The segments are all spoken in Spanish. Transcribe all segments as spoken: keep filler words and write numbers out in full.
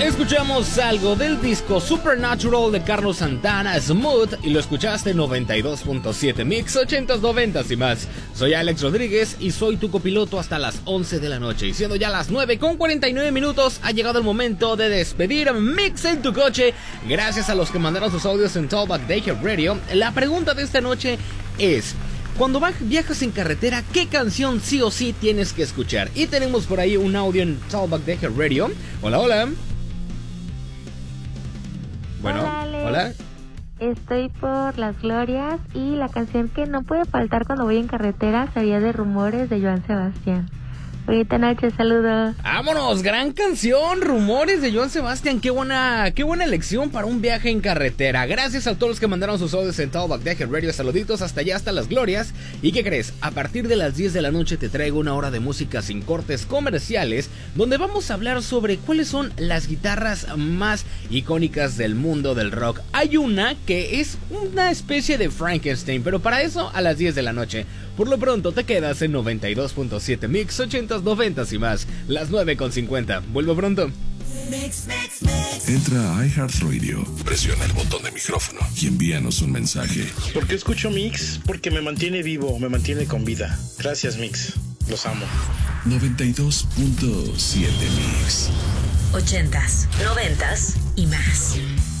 Escuchamos algo del disco Supernatural de Carlos Santana, Smooth, y lo escuchaste en noventa y dos punto siete Mix, ochentas, noventas y más. Soy Alex Rodríguez y soy tu copiloto hasta las once de la noche. Y siendo ya las nueve con cuarenta y nueve minutos, ha llegado el momento de despedir Mix en tu coche. Gracias a los que mandaron sus audios en Talkback Daycare Radio. La pregunta de esta noche es: cuando viajas en carretera, ¿qué canción sí o sí tienes que escuchar? Y tenemos por ahí un audio en Talkback Daycare Radio. Hola, hola. Bueno, hola, hola. Estoy por Las Glorias y la canción que no puede faltar cuando voy en carretera sería de Rumores de Joan Sebastián. Bonita noche, saludos. ¡Vámonos! Gran canción, Rumores de Joan Sebastián. Qué buena, qué buena elección para un viaje en carretera. Gracias a todos los que mandaron sus audios en Talkback Daycare Radio. Saluditos hasta allá, hasta Las Glorias. ¿Y qué crees? A partir de las diez de la noche te traigo una hora de música sin cortes comerciales, donde vamos a hablar sobre cuáles son las guitarras más icónicas del mundo del rock. Hay una que es una especie de Frankenstein, pero para eso a las diez de la noche. Por lo pronto te quedas en noventa y dos punto siete Mix, ochentas, noventas y más. Las nueve con cincuenta. Vuelvo pronto. Entra a iHeartRadio, presiona el botón de micrófono y envíanos un mensaje. ¿Por qué escucho Mix? Porque me mantiene vivo, me mantiene con vida. Gracias, Mix. Los amo. noventa y dos punto siete Mix. Ochentas, noventas y más.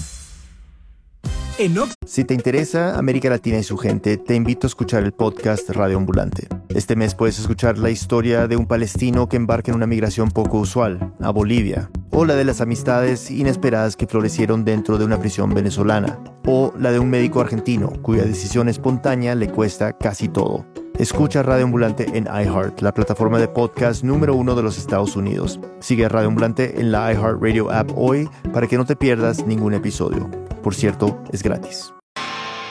Si te interesa América Latina y su gente, te invito a escuchar el podcast Radio Ambulante. Este mes puedes escuchar la historia de un palestino que embarca en una migración poco usual, a Bolivia, o la de las amistades inesperadas que florecieron dentro de una prisión venezolana, o la de un médico argentino cuya decisión espontánea le cuesta casi todo. Escucha Radio Ambulante en iHeart, la plataforma de podcast número uno de los Estados Unidos. Sigue a Radio Ambulante en la iHeartRadio app hoy para que no te pierdas ningún episodio. Por cierto, es gratis.